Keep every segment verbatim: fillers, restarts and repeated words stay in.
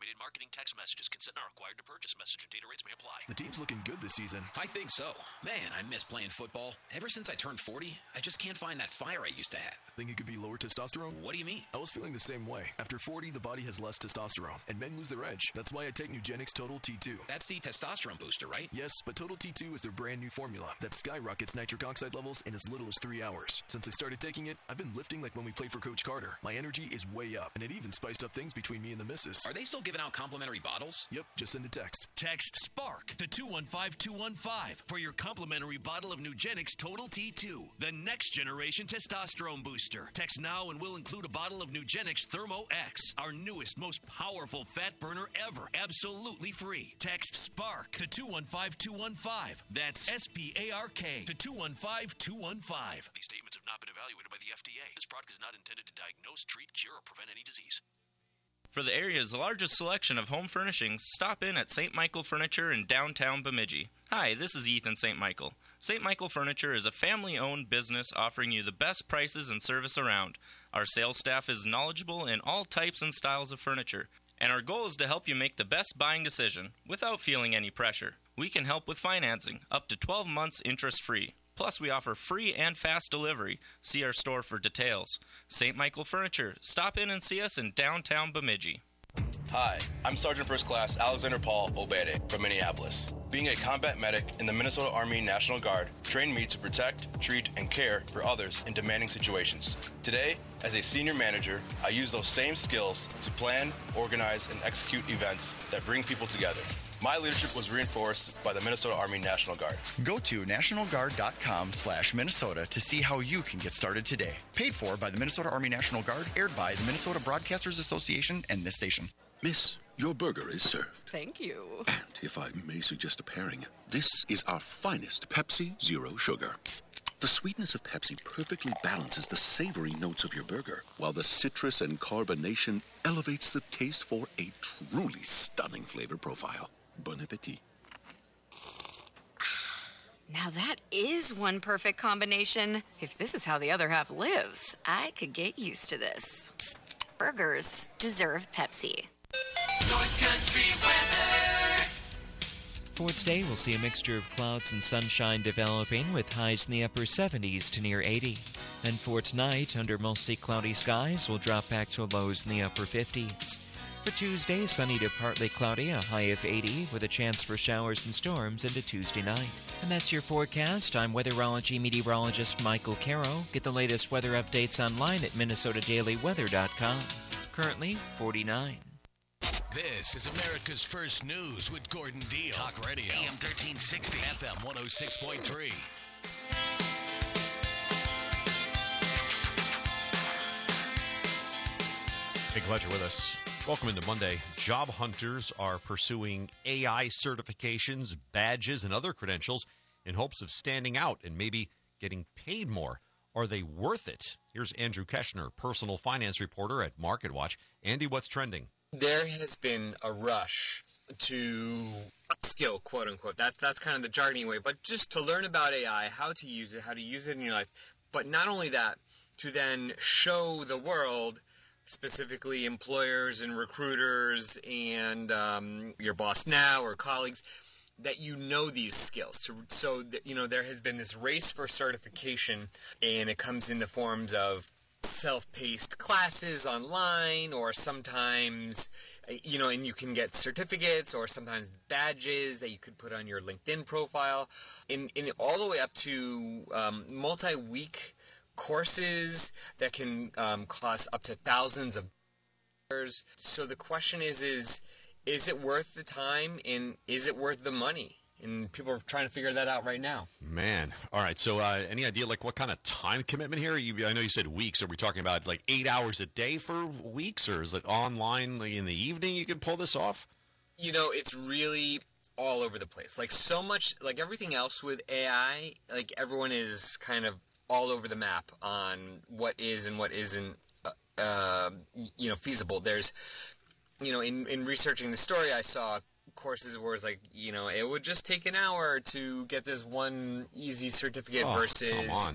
Automated marketing text messages. Consent not required to purchase. Message and data rates may apply. The team's looking good this season. I think so. Man, I miss playing football. Ever since I turned forty, I just can't find that fire I used to have. Think it could be lower testosterone? What do you mean? I was feeling the same way. After forty, the body has less testosterone, and men lose their edge. That's why I take Nugenix Total T two. That's the testosterone booster, right? Yes, but Total T two is their brand new formula that skyrockets nitric oxide levels in as little as three hours. Since I started taking it, I've been lifting like when we played for Coach Carter. My energy is way up, and it even spiced up things between me and the missus. Are they still giving out complimentary bottles? Yep, just send a text. Text SPARK to two one five two one five for your complimentary bottle of Nugenix Total T two, the next generation testosterone booster. Text now and we'll include a bottle of Nugenix Thermo X, our newest, most powerful fat burner ever, absolutely free. Text SPARK to two one five two one five. That's S P A R K to two one five two one five. These statements have not been evaluated by the F D A. This product is not intended to diagnose, treat, cure, or prevent any disease. For the area's largest selection of home furnishings, stop in at Saint Michael Furniture in downtown Bemidji. Hi, this is Ethan Saint Michael. Saint Michael Furniture is a family-owned business offering you the best prices and service around. Our sales staff is knowledgeable in all types and styles of furniture, and our goal is to help you make the best buying decision without feeling any pressure. We can help with financing, up to twelve months interest-free. Plus, we offer free and fast delivery. See our store for details. Saint Michael Furniture. Stop in and see us in downtown Bemidji. Hi, I'm Sergeant First Class Alexander Paul Obede from Minneapolis. Being a combat medic in the Minnesota Army National Guard trained me to protect, treat, and care for others in demanding situations. Today, as a senior manager, I use those same skills to plan, organize, and execute events that bring people together. My leadership was reinforced by the Minnesota Army National Guard. Go to nationalguard.com slash Minnesota to see how you can get started today. Paid for by the Minnesota Army National Guard, aired by the Minnesota Broadcasters Association and this station. Miss, your burger is served. Thank you. And if I may suggest a pairing, this is our finest Pepsi Zero Sugar. The sweetness of Pepsi perfectly balances the savory notes of your burger, while the citrus and carbonation elevates the taste for a truly stunning flavor profile. Bon appetit. Now that is one perfect combination. If this is how the other half lives, I could get used to this. Burgers deserve Pepsi. North Country weather. For today, we'll see a mixture of clouds and sunshine developing with highs in the upper seventies to near eighty. And for tonight, under mostly cloudy skies, we'll drop back to lows in the upper fifties. For Tuesday, sunny to partly cloudy, a high of eighty, with a chance for showers and storms into Tuesday night. And that's your forecast. I'm weatherology meteorologist Michael Caro. Get the latest weather updates online at minnesota daily weather dot com. Currently, forty-nine. This is America's First News with Gordon Deal. Talk Radio. A M thirteen sixty. F M one oh six point three. Hey, glad you're with us. Welcome into Monday. Job hunters are pursuing A I certifications, badges, and other credentials in hopes of standing out and maybe getting paid more. Are they worth it? Here's Andrew Keshner, personal finance reporter at MarketWatch. Andy, what's trending? There has been a rush to upskill, quote unquote. That, that's kind of the jargony way, but just to learn about A I, how to use it, how to use it in your life. But not only that, to then show the world, specifically employers and recruiters and um, your boss now or colleagues, that you know these skills. So, so that, you know, there has been this race for certification, and it comes in the forms of self-paced classes online, or sometimes, you know, and you can get certificates or sometimes badges that you could put on your LinkedIn profile, and, and all the way up to um, multi-week courses that can um, cost up to thousands of dollars. So the question is, is, is it worth the time, and is it worth the money? And people are trying to figure that out right now. Man. All right. So uh, any idea like what kind of time commitment here? You, I know you said weeks. Are we talking about like eight hours a day for weeks, or is it online like in the evening you can pull this off? You know, it's really all over the place. Like so much, like everything else with A I, like everyone is kind of all over the map on what is and what isn't, uh, uh, you know, feasible. There's, you know, in, in researching the story, I saw courses where it's like, you know, it would just take an hour to get this one easy certificate oh, versus,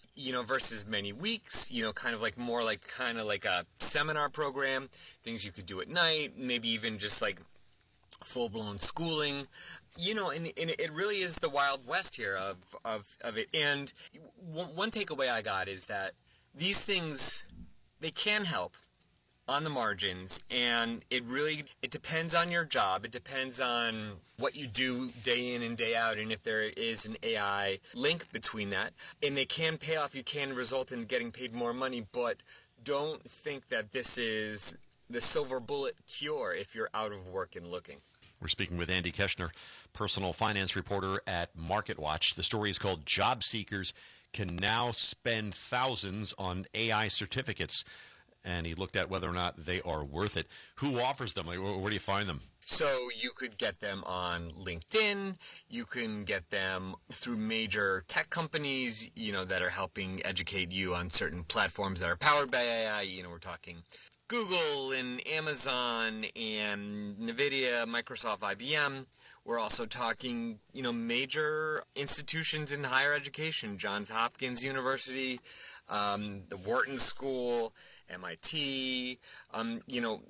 you know, versus many weeks, you know, kind of like more like kind of like a seminar program, things you could do at night, maybe even just like full-blown schooling, you know, and, and it really is the Wild West here of, of, of it. And one, one takeaway I got is that these things, they can help on the margins, and it really, it depends on your job. It depends on what you do day in and day out, and if there is an A I link between that. And they can pay off. You can result in getting paid more money, but don't think that this is the silver bullet cure if you're out of work and looking. We're speaking with Andy Keshner, personal finance reporter at MarketWatch. The story is called Job Seekers Can Now Spend Thousands on A I Certificates. And he looked at whether or not they are worth it. Who offers them? Like, where do you find them? So you could get them on LinkedIn. You can get them through major tech companies, you know, that are helping educate you on certain platforms that are powered by A I. You know, we're talking Google and Amazon and NVIDIA, Microsoft, I B M. We're also talking, you know, major institutions in higher education, Johns Hopkins University, um, the Wharton School, M I T, um, you know,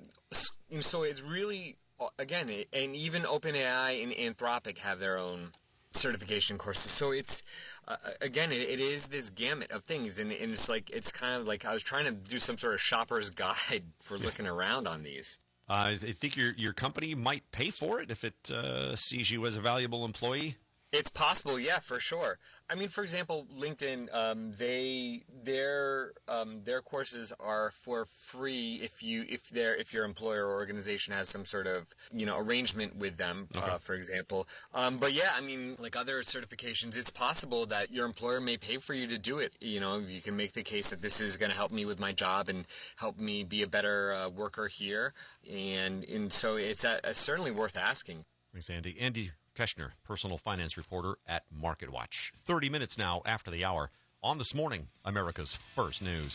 so it's really, again, and even OpenAI and Anthropic have their own certification courses. So it's, uh, again, it, it is this gamut of things, and, and it's like, it's kind of like I was trying to do some sort of shopper's guide for looking around on these. Uh, I think your your company might pay for it if it uh, sees you as a valuable employee. It's possible, yeah, for sure. I mean, for example, LinkedIn, um, they their um, their courses are for free if you if their if your employer or organization has some sort of you know arrangement with them, okay. uh, for example. Um, but yeah, I mean, like other certifications, it's possible that your employer may pay for you to do it. You know, you can make the case that this is going to help me with my job and help me be a better uh, worker here, and and so it's uh, certainly worth asking. Thanks, Andy. Andy Keshner, personal finance reporter at MarketWatch. thirty minutes now after the hour on This Morning, America's First News.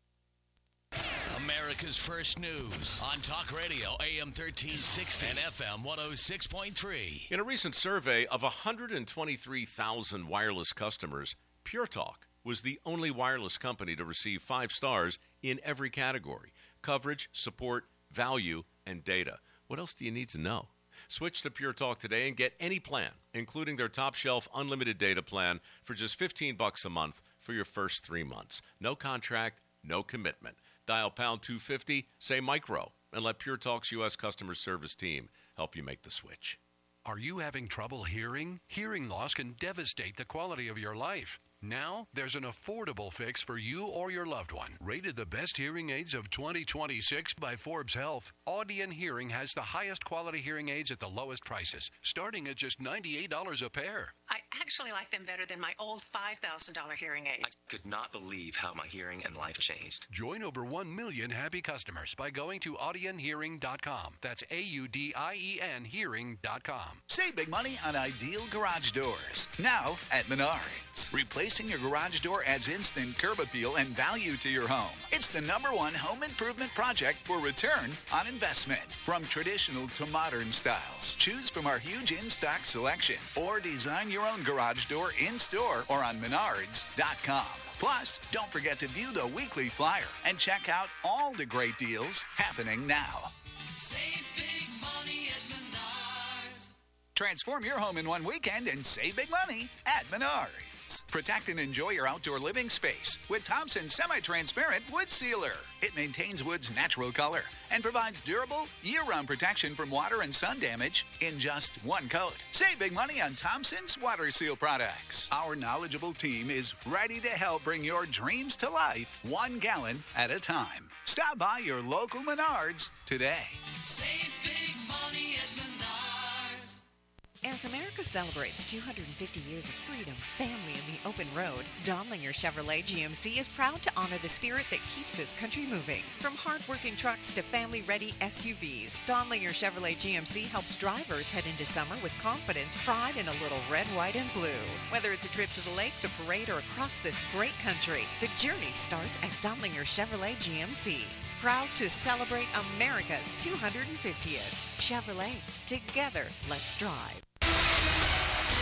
America's First News on Talk Radio, A M thirteen sixty and F M one oh six point three. In a recent survey of one hundred twenty-three thousand wireless customers, Pure Talk was the only wireless company to receive five stars in every category: coverage, support, value, and data. What else do you need to know? Switch to Pure Talk today and get any plan, including their top shelf unlimited data plan, for just fifteen bucks a month for your first three months. No contract, no commitment. Dial pound two fifty, say micro, and let Pure Talk's U S customer service team help you make the switch. Are you having trouble hearing? Hearing loss can devastate the quality of your life. Now, there's an affordable fix for you or your loved one. Rated the best hearing aids of twenty twenty-six by Forbes Health, Audion Hearing has the highest quality hearing aids at the lowest prices, starting at just ninety-eight dollars a pair. I actually like them better than my old five thousand dollars hearing aid. I could not believe how my hearing and life changed. Join over one million happy customers by going to audion hearing dot com. That's A U D I E N hearing dot com. Save big money on Ideal Garage Doors. Now at Menards. Replacing your garage door adds instant curb appeal and value to your home. It's the number one home improvement project for return on investment. From traditional to modern styles, choose from our huge in-stock selection or design your own garage door in-store or on menards dot com. Plus, don't forget to view the weekly flyer and check out all the great deals happening now. Save big money at Menards. Transform your home in one weekend and save big money at Menards. Protect and enjoy your outdoor living space with Thompson Semi-Transparent Wood Sealer. It maintains wood's natural color and provides durable, year-round protection from water and sun damage in just one coat. Save big money on Thompson's Water Seal products. Our knowledgeable team is ready to help bring your dreams to life one gallon at a time. Stop by your local Menards today. Save big money at Menards. As America celebrates two hundred fifty years of freedom, family, and the open road, Donlinger Chevrolet G M C is proud to honor the spirit that keeps this country moving. From hard-working trucks to family-ready S U Vs, Donlinger Chevrolet G M C helps drivers head into summer with confidence, pride, and a little red, white, and blue. Whether it's a trip to the lake, the parade, or across this great country, the journey starts at Donlinger Chevrolet G M C. Proud to celebrate America's two hundred fiftieth. Chevrolet. Together, let's drive.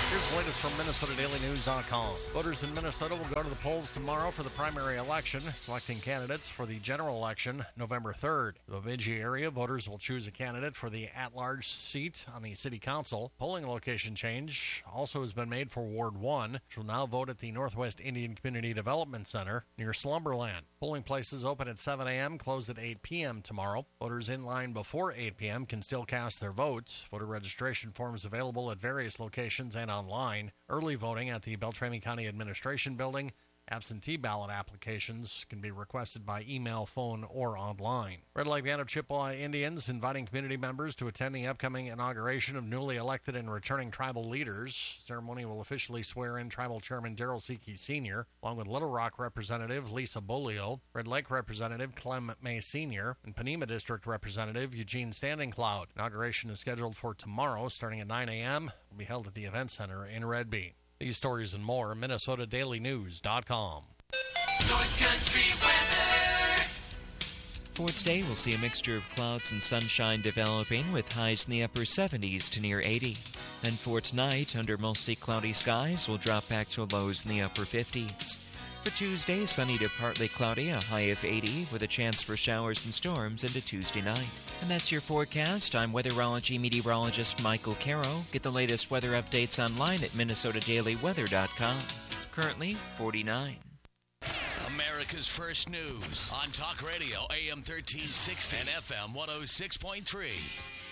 Here's the latest from Minnesota Daily News dot com. Voters in Minnesota will go to the polls tomorrow for the primary election, selecting candidates for the general election November third. In the Bemidji area, voters will choose a candidate for the at-large seat on the city council. Polling location change also has been made for Ward one, which will now vote at the Northwest Indian Community Development Center near Slumberland. Polling places open at seven a.m., close at eight p.m. tomorrow. Voters in line before eight p.m. can still cast their votes. Voter registration forms available at various locations and online. Early voting at the Beltrami County Administration Building. Absentee ballot applications can be requested by email, phone, or online. Red Lake Band of Chippewa Indians inviting community members to attend the upcoming inauguration of newly elected and returning tribal leaders. Ceremony will officially swear in Tribal Chairman Darrell Seekey Senior, along with Little Rock Representative Lisa Bolio, Red Lake Representative Clem May Senior, and Panema District Representative Eugene Standing Cloud. Inauguration is scheduled for tomorrow, starting at nine a.m. It will be held at the Event Center in Red Bee. These stories and more, Minnesota Daily News dot com. North Country weather. For today, we'll see a mixture of clouds and sunshine developing with highs in the upper seventies to near eighty. And for tonight, under mostly cloudy skies, we'll drop back to lows in the upper fifties. For Tuesday, sunny to partly cloudy, a high of eighty, with a chance for showers and storms into Tuesday night. And that's your forecast. I'm weatherology meteorologist Michael Caro. Get the latest weather updates online at Minnesota Daily Weather dot com. Currently, forty-nine. America's First News on Talk Radio, A M thirteen sixty and F M one oh six point three.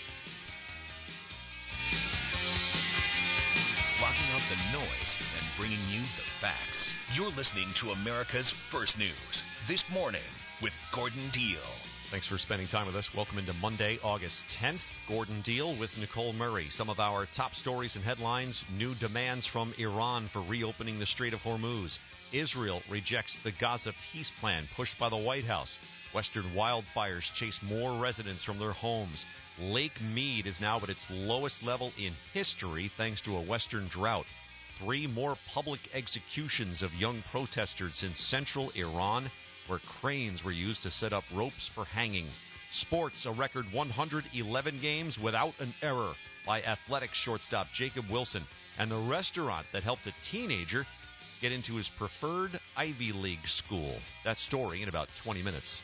Blocking out the noise and bringing you the facts. You're listening to America's First News this morning with Gordon Deal. Thanks for spending time with us. Welcome into Monday, August tenth. Gordon Deal with Nicole Murray. Some of our top stories and headlines. New demands from Iran for reopening the Strait of Hormuz. Israel rejects the Gaza peace plan pushed by the White House. Western wildfires chase more residents from their homes. Lake Mead is now at its lowest level in history thanks to a western drought. Three more public executions of young protesters in central Iran, where cranes were used to set up ropes for hanging. Sports, a record one hundred eleven games without an error by Athletics shortstop Jacob Wilson, and the restaurant that helped a teenager get into his preferred Ivy League school. That story in about twenty minutes.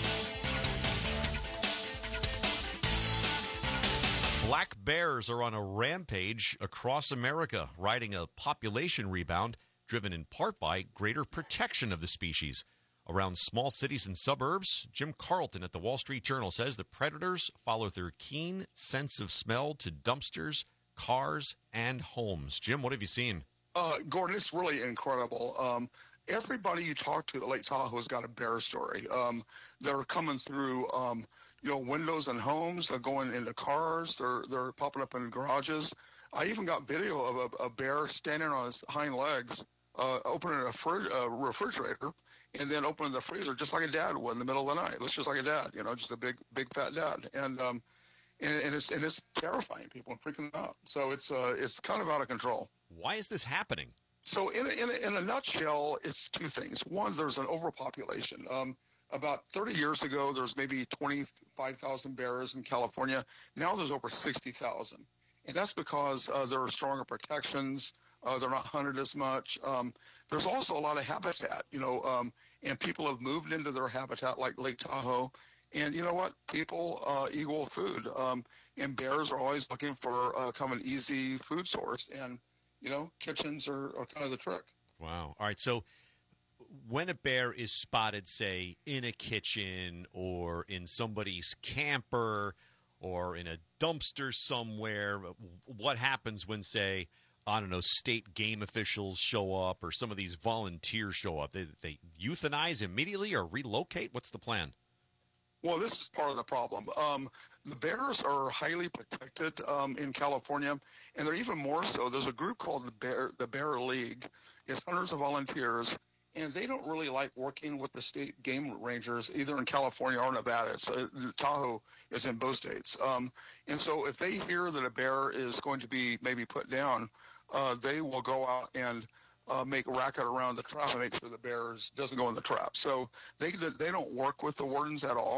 Black bears are on a rampage across America, riding a population rebound driven in part by greater protection of the species. Around small cities and suburbs, Jim Carlton at the Wall Street Journal says the predators follow their keen sense of smell to dumpsters, cars, and homes. Jim, what have you seen? Uh, Gordon, it's really incredible. Um, everybody you talk to at Lake Tahoe has got a bear story. Um, they're coming through, um, you know, windows and homes. They're going into cars. They're they're popping up in garages. I even got video of a, a bear standing on his hind legs, uh, opening a fr- uh, refrigerator, and then opening the freezer just like a dad would in the middle of the night. Looks just like a dad, you know, just a big, big fat dad. And um, and, and it's and it's terrifying people and freaking them out. So it's uh, it's kind of out of control. Why is this happening? So in a, in a, in a nutshell, it's two things. One, there's an overpopulation. Um, about thirty years ago, there's maybe twenty-five thousand bears in California. Now there's over sixty thousand. And that's because uh, there are stronger protections. Uh, they're not hunted as much. Um, there's also a lot of habitat, you know, um, and people have moved into their habitat like Lake Tahoe. And you know what? People uh, equal food. Um, and bears are always looking for uh, kind of an easy food source. And, you know, kitchens are, are kind of the trick. Wow. All right. So when a bear is spotted, say, in a kitchen or in somebody's camper or in a dumpster somewhere, what happens when, say, I don't know, state game officials show up or some of these volunteers show up? They, they euthanize immediately or relocate? What's the plan? Well, this is part of the problem. Um, the bears are highly protected um, in California, and they're even more so. There's a group called the Bear, the Bear League. It's hundreds of volunteers, and they don't really like working with the state game rangers, either in California or Nevada. So Tahoe is in both states. Um, and so if they hear that a bear is going to be maybe put down, uh, they will go out and Uh, make a racket around the trap and make sure the bears doesn't go in the trap. So they they don't work with the wardens at all.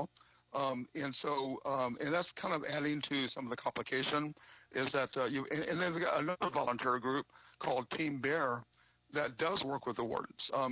Um, and so, um, and that's kind of adding to some of the complication is that uh, you, and, and then there's got another volunteer group called Team Bear that does work with the wardens. Um,